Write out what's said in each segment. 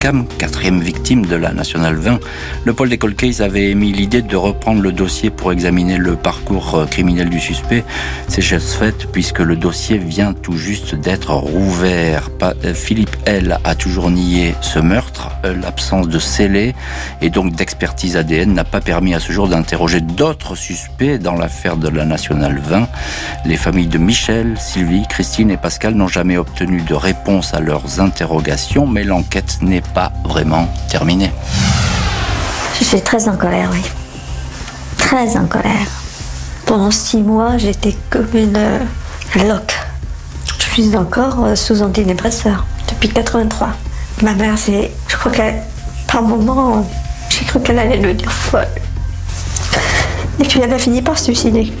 Cam, 4e victime de la Nationale 20. Le pôle des Cold Case avait émis l'idée de reprendre le dossier pour examiner le parcours criminel du suspect. C'est chose faite puisque le dossier vient tout juste d'être rouvert. Philippe L. a toujours nié ce meurtre. L'absence de scellé et donc d'expertise ADN n'a pas permis à ce jour d'interroger d'autres suspects dans l'affaire de la Nationale 20. Les familles de Michel, Sylvie, Christine et Pascal n'ont jamais obtenu de réponse à leurs interrogations, mais l'enquête n'est pas vraiment terminée. Je suis très en colère, oui. Très en colère. Pendant 6 mois, j'étais comme une loque. Je suis encore sous antidépresseur depuis 83. Ma mère, je crois qu'elle, par moment, j'ai cru qu'elle allait devenir folle. Et puis elle a fini par se suicider.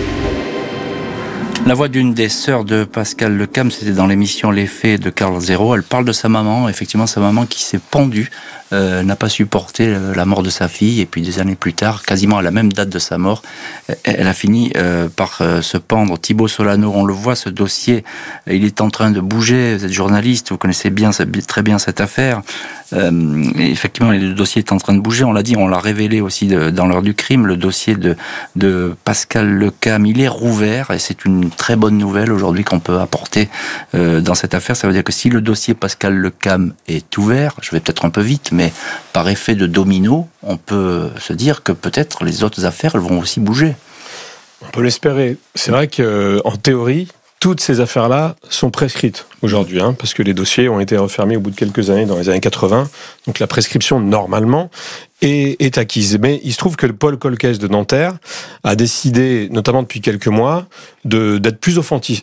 La voix d'une des sœurs de Pascal Le Cam, c'était dans l'émission Les Faits de Carl Zéro. Elle parle de sa maman, effectivement sa maman qui s'est pendue, n'a pas supporté la mort de sa fille, et puis des années plus tard, quasiment à la même date de sa mort, elle a fini par se pendre. Thibaut Solano, on le voit, ce dossier, il est en train de bouger. Vous êtes journaliste, vous connaissez très bien cette affaire. Effectivement, le dossier est en train de bouger. On l'a dit, on l'a révélé aussi dans l'heure du crime. Le dossier de Pascal Le Cam, il est rouvert, et c'est une très bonne nouvelle aujourd'hui qu'on peut apporter dans cette affaire. Ça veut dire que si le dossier Pascal Le Cam est ouvert, je vais peut-être un peu vite, mais par effet de domino, on peut se dire que peut-être les autres affaires elles vont aussi bouger. On peut l'espérer. C'est vrai qu'en théorie, toutes ces affaires-là sont prescrites aujourd'hui, parce que les dossiers ont été refermés au bout de quelques années, dans les années 80. Donc la prescription, normalement, est acquise. Mais il se trouve que le pôle Cold Case de Nanterre a décidé, notamment depuis quelques mois, d'être plus offensif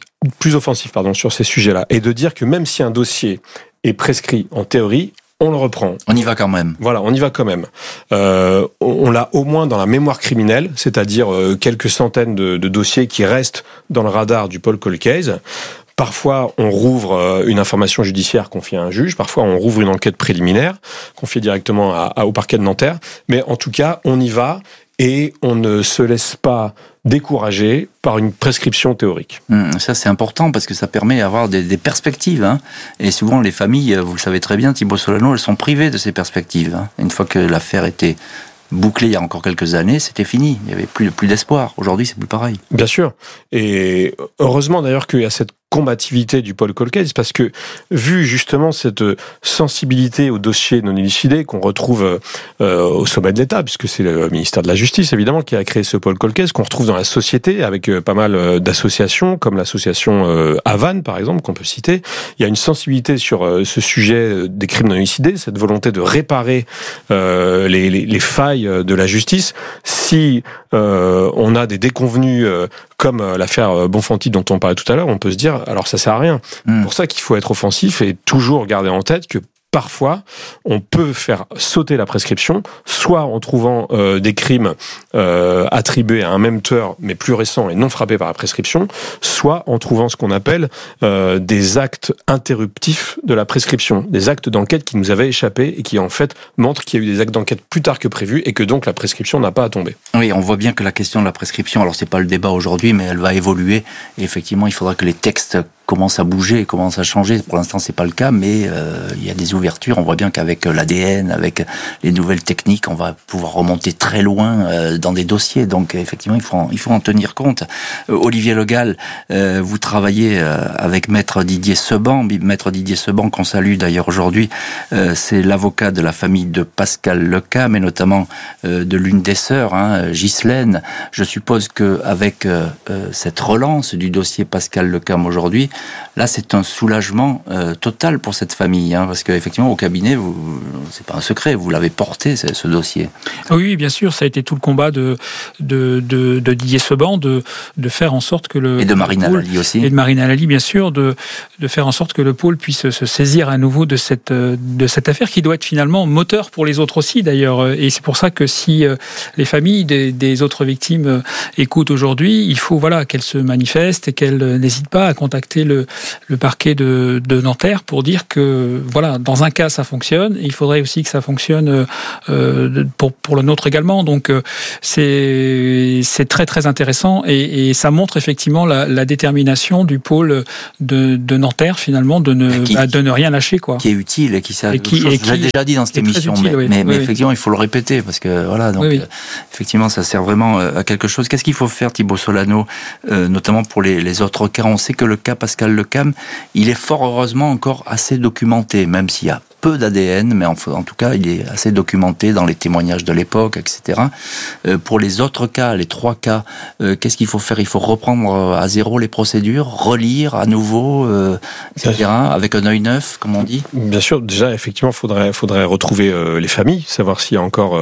sur ces sujets-là, et de dire que même si un dossier est prescrit en théorie, on le reprend. On y va quand même. Voilà, on y va quand même. On l'a au moins dans la mémoire criminelle, c'est-à-dire quelques centaines de dossiers qui restent dans le radar du pôle Cold Case. Parfois, on rouvre une information judiciaire confiée à un juge. Parfois, on rouvre une enquête préliminaire confiée directement au parquet de Nanterre. Mais en tout cas, on y va et on ne se laisse pas découragé par une prescription théorique. Ça, c'est important parce que ça permet d'avoir des perspectives. Et souvent, les familles, vous le savez très bien, Thibaut Solano, elles sont privées de ces perspectives. Une fois que l'affaire était bouclée il y a encore quelques années, c'était fini. Il n'y avait plus d'espoir. Aujourd'hui, c'est plus pareil. Bien sûr. Et heureusement d'ailleurs qu'il y a cette combativité du pôle Cold Case, parce que vu justement cette sensibilité au dossier non élucidé qu'on retrouve au sommet de l'État, puisque c'est le ministère de la Justice évidemment qui a créé ce pôle Cold Case, qu'on retrouve dans la société avec pas mal d'associations, comme l'association Havane par exemple, qu'on peut citer. Il y a une sensibilité sur ce sujet des crimes non élucidés, cette volonté de réparer les failles de la justice. Si on a des déconvenus comme l'affaire Bonfanti dont on parlait tout à l'heure, on peut se dire, alors ça sert à rien. C'est pour ça qu'il faut être offensif et toujours garder en tête que parfois, on peut faire sauter la prescription, soit en trouvant des crimes attribués à un même tueur, mais plus récents et non frappés par la prescription, soit en trouvant ce qu'on appelle des actes interruptifs de la prescription, des actes d'enquête qui nous avaient échappé et qui en fait montrent qu'il y a eu des actes d'enquête plus tard que prévu et que donc la prescription n'a pas à tomber. Oui, on voit bien que la question de la prescription, alors c'est pas le débat aujourd'hui, mais elle va évoluer. Et effectivement, il faudra que les textes commencent à bouger, commencent à changer. Pour l'instant, c'est pas le cas, mais il y a des ouvertures. On voit bien qu'avec l'ADN, avec les nouvelles techniques, on va pouvoir remonter très loin dans des dossiers. Donc, effectivement, il faut en tenir compte. Olivier Le Gall, vous travaillez avec Maître Didier Seban. Maître Didier Seban, qu'on salue d'ailleurs aujourd'hui, c'est l'avocat de la famille de Pascal Le Cam, et notamment de l'une des sœurs, Ghislaine. Je suppose qu'avec cette relance du dossier Pascal Le Cam aujourd'hui, là, c'est un soulagement total pour cette famille, parce qu'effectivement, au cabinet, c'est pas un secret, vous l'avez porté, ce dossier. Oui, bien sûr, ça a été tout le combat de Didier Seban, de faire en sorte que le... Et de Marina Lally aussi. Et de Marina Lally, bien sûr, de faire en sorte que le pôle puisse se saisir à nouveau de cette affaire qui doit être finalement moteur pour les autres aussi, d'ailleurs. Et c'est pour ça que si les familles des autres victimes écoutent aujourd'hui, il faut qu'elles se manifestent et qu'elles n'hésitent pas à contacter remercier le parquet de Nanterre pour dire que voilà, dans un cas ça fonctionne, et il faudrait aussi que ça fonctionne pour le nôtre également. Donc c'est très très intéressant, et ça montre effectivement la détermination du pôle de Nanterre finalement de ne rien lâcher, quoi. Qui est utile et qui je l'ai déjà dit dans cette émission, mais effectivement il faut le répéter parce que voilà, donc effectivement ça sert vraiment à quelque chose. Qu'est-ce qu'il faut faire, Thibaut Solano, notamment pour les autres cas? On sait que le cas Pascal Lecam, il est fort heureusement encore assez documenté, même s'il y a peu d'ADN, mais en tout cas, il est assez documenté dans les témoignages de l'époque, etc. Pour les autres cas, les 3 cas, qu'est-ce qu'il faut faire? Il faut reprendre à zéro les procédures, relire à nouveau, etc., avec un œil neuf, comme on dit. Bien sûr, déjà, effectivement, faudrait retrouver les familles, savoir s'il y a encore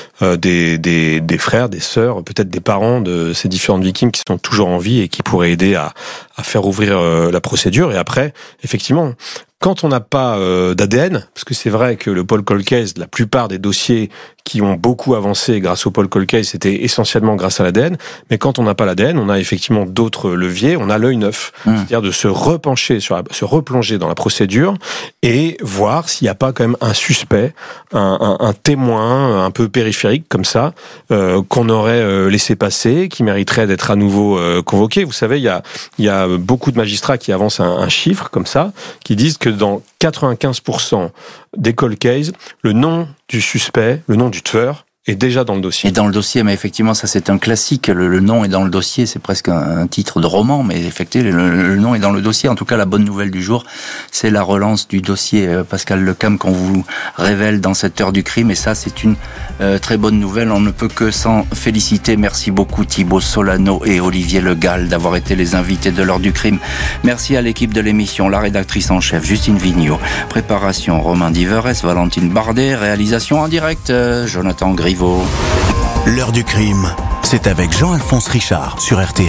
des frères, des sœurs, peut-être des parents de ces différentes victimes qui sont toujours en vie et qui pourraient aider à faire ouvrir la procédure. Et après, effectivement, quand on n'a pas d'ADN, parce que c'est vrai que le pôle cold case, la plupart des dossiers qui ont beaucoup avancé grâce au pôle cold case, c'était essentiellement grâce à l'ADN. Mais quand on n'a pas l'ADN, on a effectivement d'autres leviers. On a l'œil neuf, c'est-à-dire de se replonger dans la procédure et voir s'il n'y a pas quand même un suspect, un témoin un peu périphérique comme ça, qu'on aurait laissé passer, qui mériterait d'être à nouveau convoqué. Vous savez, il y a beaucoup de magistrats qui avancent un chiffre comme ça, qui disent que dans 95% des cold cases, le nom du suspect, le nom du tueur est déjà dans le dossier. Et dans le dossier, mais effectivement, ça c'est un classique. Le nom est dans le dossier, c'est presque un titre de roman, mais effectivement, le nom est dans le dossier. En tout cas, la bonne nouvelle du jour, c'est la relance du dossier Pascal Lecam qu'on vous révèle dans cette heure du crime. Et ça, c'est une très bonne nouvelle. On ne peut que s'en féliciter. Merci beaucoup Thibaut Solano et Olivier Le Gall d'avoir été les invités de l'heure du crime. Merci à l'équipe de l'émission, la rédactrice en chef Justine Vigneault, préparation Romain Diverès, Valentine Bardet, réalisation en direct Jonathan Griveaux. L'heure du crime, c'est avec Jean-Alphonse Richard sur RTL.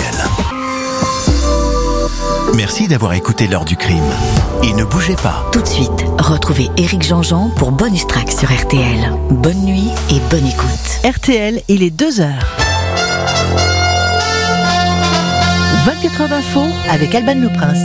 Merci d'avoir écouté l'heure du crime. Et ne bougez pas. Tout de suite, retrouvez Éric Jean-Jean pour Bonus Track sur RTL. Bonne nuit et bonne écoute. RTL, il est 2h. 24 heures d'info avec Alban Le Prince.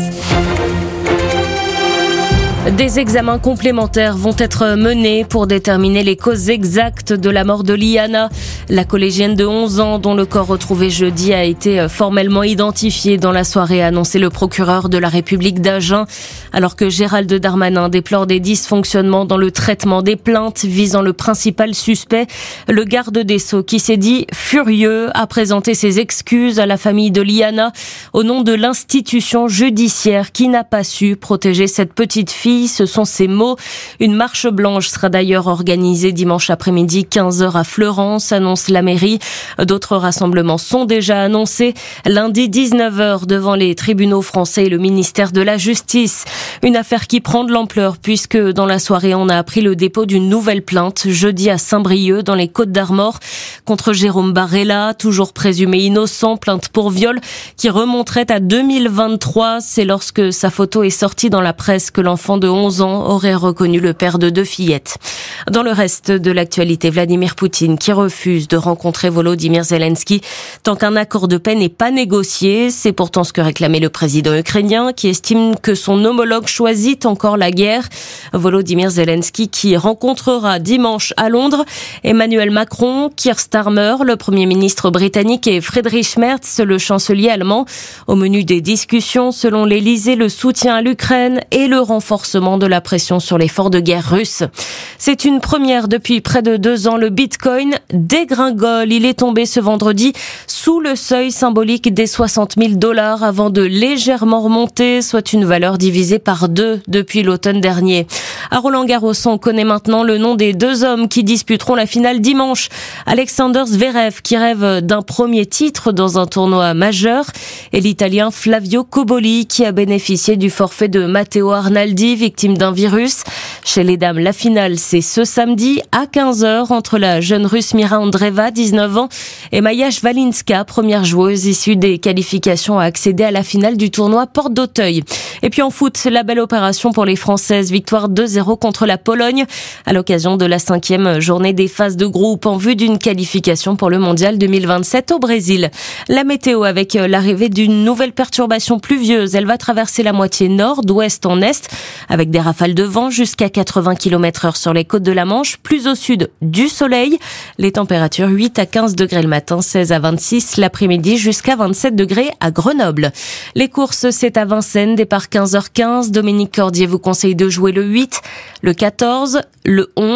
Des examens complémentaires vont être menés pour déterminer les causes exactes de la mort de Liana. La collégienne de 11 ans dont le corps retrouvé jeudi a été formellement identifié dans la soirée, a annoncé le procureur de la République d'Agen. Alors que Gérald Darmanin déplore des dysfonctionnements dans le traitement des plaintes visant le principal suspect, le garde des Sceaux, qui s'est dit furieux, a présenté ses excuses à la famille de Liana au nom de l'institution judiciaire qui n'a pas su protéger cette petite fille. Ce sont ses mots. Une marche blanche sera d'ailleurs organisée dimanche après-midi 15h à Fleurance, annonce la mairie. D'autres rassemblements sont déjà annoncés. Lundi 19h devant les tribunaux français et le ministère de la Justice. Une affaire qui prend de l'ampleur puisque dans la soirée on a appris le dépôt d'une nouvelle plainte jeudi à Saint-Brieuc dans les Côtes-d'Armor contre Jérôme Barella, toujours présumé innocent, plainte pour viol qui remonterait à 2023. C'est lorsque sa photo est sortie dans la presse que l'enfant de 11 ans aurait reconnu le père de 2 fillettes. Dans le reste de l'actualité, Vladimir Poutine qui refuse de rencontrer Volodymyr Zelensky tant qu'un accord de paix n'est pas négocié. C'est pourtant ce que réclamait le président ukrainien qui estime que son homologue choisit encore la guerre. Volodymyr Zelensky qui rencontrera dimanche à Londres Emmanuel Macron, Keir Starmer, le Premier ministre britannique et Friedrich Merz, le chancelier allemand. Au menu des discussions, selon l'Élysée, le soutien à l'Ukraine et le renforcement de la pression sur l'effort de guerre russe. C'est une première depuis près de 2 ans. Le Bitcoin dégringole. Il est tombé ce vendredi sous le seuil symbolique des $60 000 avant de légèrement remonter, soit une valeur divisée par 2 depuis l'automne dernier. À Roland-Garros, on connaît maintenant le nom des 2 hommes qui disputeront la finale dimanche. Alexander Zverev qui rêve d'un premier titre dans un tournoi majeur et l'Italien Flavio Cobolli qui a bénéficié du forfait de Matteo Arnaldi, victime d'un virus. Chez les dames, la finale, c'est ce samedi à 15h entre la jeune Russe Mira Andreeva, 19 ans, et Maja Svalinska, première joueuse issue des qualifications à accéder à la finale du tournoi Porte d'Auteuil. Et puis en foot, la belle opération pour les Françaises. Victoire 2-0 2-0 contre la Pologne à l'occasion de la 5e journée des phases de groupe en vue d'une qualification pour le Mondial 2027 au Brésil. La météo avec l'arrivée d'une nouvelle perturbation pluvieuse. Elle va traverser la moitié nord, d'ouest en est, avec des rafales de vent jusqu'à 80 km/h sur les côtes de la Manche. Plus au sud, du soleil. Les températures 8 à 15 degrés le matin, 16 à 26 l'après-midi, jusqu'à 27 degrés à Grenoble. Les courses, c'est à Vincennes, départ 15h15. Dominique Cordier vous conseille de jouer le 8, le 14, le 11.